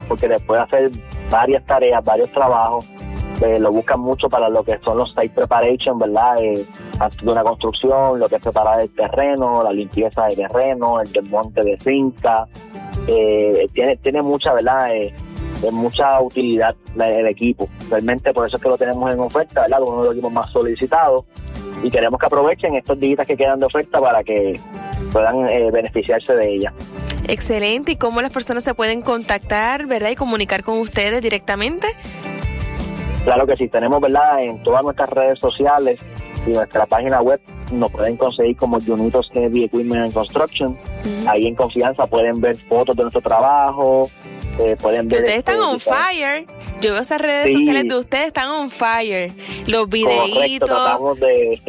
porque después de hacer varias tareas, varios trabajos, lo buscan mucho para lo que son los site preparation, ¿verdad? Antes de una construcción, lo que es preparar el terreno, la limpieza del terreno, el desmonte de finca. Tiene mucha, ¿verdad? Mucha utilidad el equipo. Realmente por eso es que lo tenemos en oferta, ¿verdad? Uno de los equipos más solicitados, y queremos que aprovechen estos días que quedan de oferta para que puedan beneficiarse de ella. Excelente. ¿Y cómo las personas se pueden contactar, verdad, y comunicar con ustedes directamente? Claro que sí, tenemos, ¿verdad?, en todas nuestras redes sociales y nuestra página web nos pueden conseguir como Junitos Heavy Equipment and Construction. Ahí en confianza pueden ver fotos de nuestro trabajo, pueden ver... Ustedes están on fire. Yo veo esas redes sociales de ustedes, están on fire. Los videitos. Correcto, tratamos de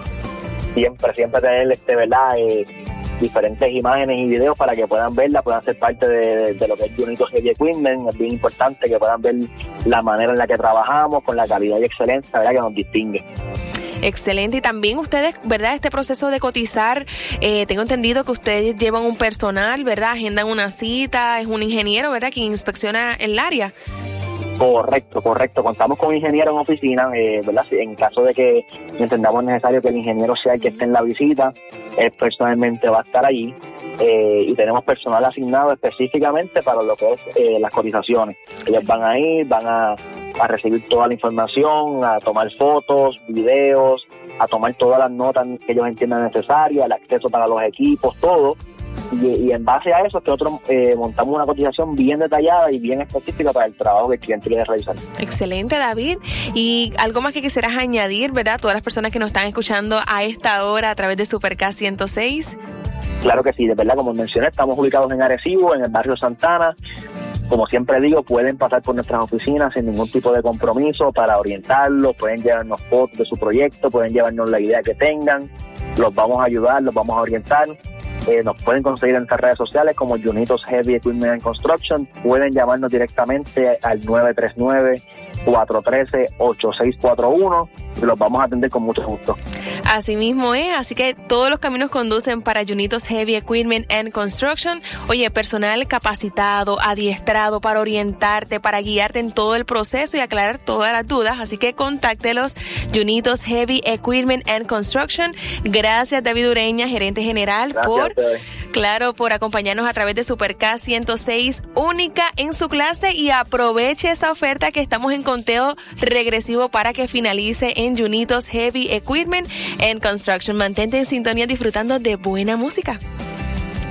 siempre tener, ¿verdad?, diferentes imágenes y videos para que puedan verla, puedan ser parte de lo que es Junitos Heavy Equipment. Es bien importante que puedan ver la manera en la que trabajamos, con la calidad y excelencia, ¿verdad?, que nos distingue. Excelente. Y también ustedes, ¿verdad?, este proceso de cotizar, tengo entendido que ustedes llevan un personal, ¿verdad?, agendan una cita, es un ingeniero, ¿verdad?, quien inspecciona el área. Correcto. Contamos con ingenieros en oficina, ¿verdad? En caso de que entendamos necesario que el ingeniero sea el que esté en la visita, él personalmente va a estar allí, y tenemos personal asignado específicamente para lo que es las cotizaciones. Ellos van a ir, van a recibir toda la información, a tomar fotos, videos, a tomar todas las notas que ellos entiendan necesarias, el acceso para los equipos, todo. Y en base a eso es que nosotros montamos una cotización bien detallada y bien específica para el trabajo que el cliente quiere realizar. Excelente, David. Y algo más que quisieras añadir, ¿verdad?, todas las personas que nos están escuchando a esta hora a través de Supercast 106. Claro que sí, de verdad, como mencioné, estamos ubicados en Arecibo, en el barrio Santana. Como siempre digo, pueden pasar por nuestras oficinas sin ningún tipo de compromiso para orientarlos, pueden llevarnos fotos de su proyecto, pueden llevarnos la idea que tengan, los vamos a ayudar, los vamos a orientar. Nos pueden conseguir en nuestras redes sociales como Junitos Heavy Equipment and Construction. Pueden llamarnos directamente al 939-413-8641 y los vamos a atender con mucho gusto. Así mismo es, así que todos los caminos conducen para Junitos Heavy Equipment and Construction. Oye, personal capacitado, adiestrado para orientarte, para guiarte en todo el proceso y aclarar todas las dudas, así que contáctelos, Junitos Heavy Equipment and Construction. Gracias, David Ureña, gerente general, por acompañarnos a través de Supercast 106, única en su clase, y aproveche esa oferta que estamos en conteo regresivo para que finalice en Junitos Heavy Equipment and Construction. Mantente en sintonía disfrutando de buena música.